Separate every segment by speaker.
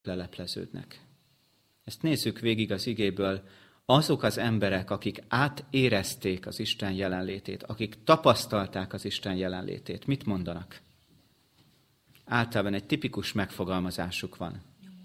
Speaker 1: lelepleződnek. Ezt nézzük végig az igéből. Azok az emberek, akik átérezték az Isten jelenlétét, akik tapasztalták az Isten jelenlétét, mit mondanak? Általában egy tipikus megfogalmazásuk van.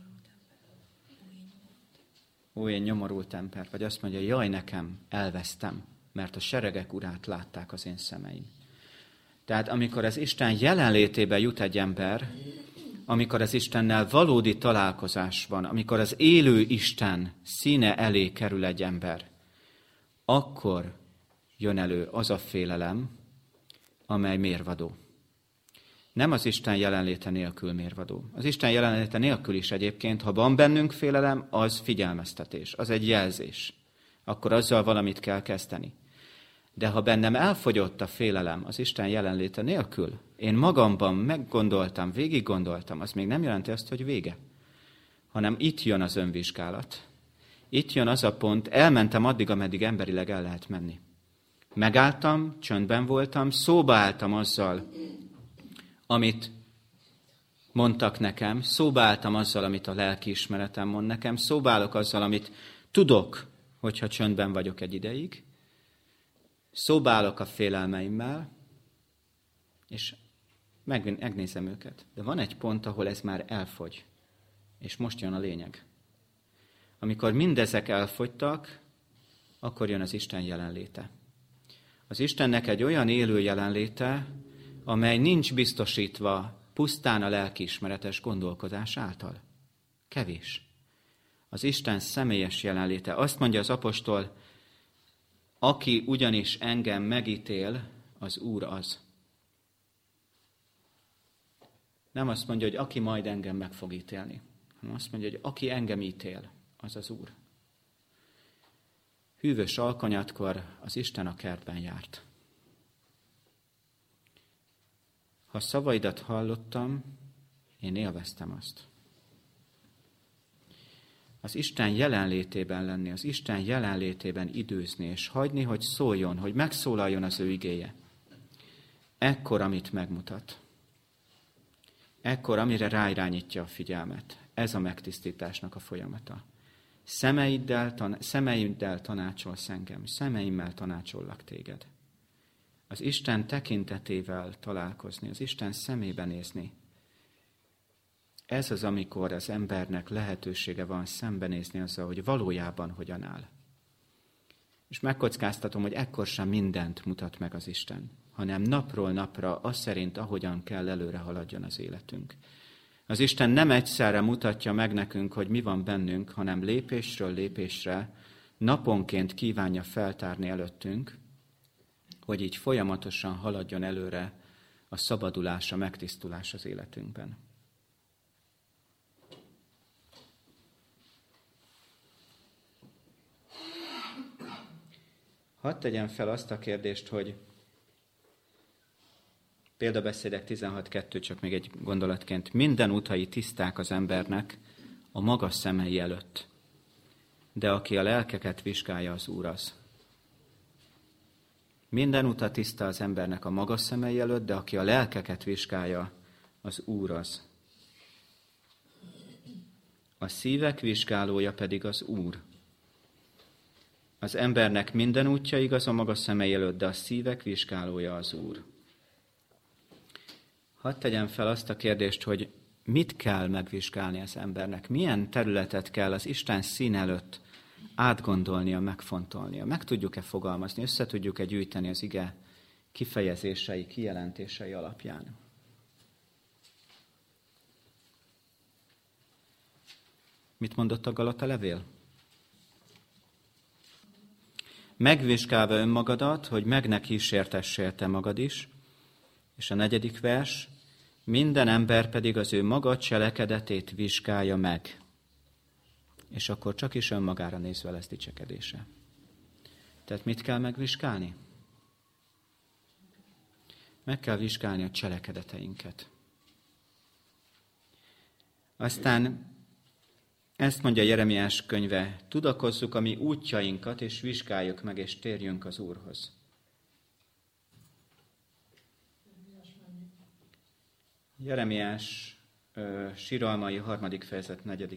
Speaker 1: Ó, én nyomorult ember. Vagy azt mondja, jaj, nekem, elvesztem, mert a seregek urát látták az én szemeim. Tehát amikor az Isten jelenlétébe jut egy ember, amikor az Istennel valódi találkozás van, amikor az élő Isten színe elé kerül egy ember, akkor jön elő az a félelem, amely mérvadó. Nem az Isten jelenléte nélkül mérvadó. Az Isten jelenléte nélkül is egyébként, ha van bennünk félelem, az figyelmeztetés, az egy jelzés. Akkor azzal valamit kell kezdeni. De ha bennem elfogyott a félelem az Isten jelenléte nélkül, én magamban meggondoltam, végig gondoltam, az még nem jelenti azt, hogy vége. Hanem itt jön az önvizsgálat. Itt jön az a pont, elmentem addig, ameddig emberileg el lehet menni. Megálltam, csöndben voltam, szóba álltam azzal, amit mondtak nekem, szóba álltam azzal, amit a lelkiismeretem mond nekem, szóba állok azzal, amit tudok, hogyha csöndben vagyok egy ideig, szóba állok a félelmeimmel, és megnézem őket. De van egy pont, ahol ez már elfogy, és most jön a lényeg. Amikor mindezek elfogytak, akkor jön az Isten jelenléte. Az Istennek egy olyan élő jelenléte, amely nincs biztosítva pusztán a lelkiismeretes gondolkodás által. Kevés. Az Isten személyes jelenléte. Azt mondja az apostol, aki ugyanis engem megítél, az Úr az. Nem azt mondja, hogy aki majd engem meg fog ítélni, hanem azt mondja, hogy aki engem ítél, az az Úr. Hűvös alkonyatkor az Isten a kertben járt. Ha szavaidat hallottam, én élveztem azt. Az Isten jelenlétében lenni, az Isten jelenlétében időzni, és hagyni, hogy szóljon, hogy megszólaljon az ő igéje. Ekkor, amit megmutat. Ekkor, amire ráirányítja a figyelmet. Ez a megtisztításnak a folyamata. Szemeiddel tanácsolsz engem, szemeimmel tanácsollak téged. Az Isten tekintetével találkozni, az Isten szemébe nézni. Ez az, amikor az embernek lehetősége van szembenézni azzal, hogy valójában hogyan áll. És megkockáztatom, hogy ekkor sem mindent mutat meg az Isten, hanem napról napra az szerint, ahogyan kell előre haladjon az életünk. Az Isten nem egyszerre mutatja meg nekünk, hogy mi van bennünk, hanem lépésről lépésre, naponként kívánja feltárni előttünk, hogy így folyamatosan haladjon előre a szabadulás, a megtisztulás az életünkben. Hadd tegyem fel azt a kérdést, hogy Példabeszédek 16.2, csak még egy gondolatként, minden utai tiszták az embernek a magas szemei előtt, de aki a lelkeket vizsgálja, az Úr az. Minden uta tiszta az embernek a magas szemei előtt, de aki a lelkeket vizsgálja, az Úr az. A szívek vizsgálója pedig az Úr. Az embernek minden útja igaz a magas szemei előtt, de a szívek vizsgálója az Úr. Hadd tegyem fel azt a kérdést, hogy mit kell megvizsgálni az embernek? Milyen területet kell az Isten szín előtt átgondolnia, megfontolnia? Meg tudjuk-e fogalmazni, össze tudjuk-e gyűjteni az ige kifejezései, kijelentései alapján? Mit mondott a Galata levél? Megvizsgálva önmagadat, hogy meg ne kísértessél te magad is. És a 4. vers, minden ember pedig az ő maga cselekedetét vizsgálja meg. És akkor csak is önmagára nézve lesz dicsekedése. Tehát mit kell megvizsgálni? Meg kell vizsgálni a cselekedeteinket. Aztán ezt mondja Jeremiás könyve, tudakozzuk a mi útjainkat, és vizsgáljuk meg, és térjünk az Úrhoz. Jeremiás Síralmai 3. fejezet 4.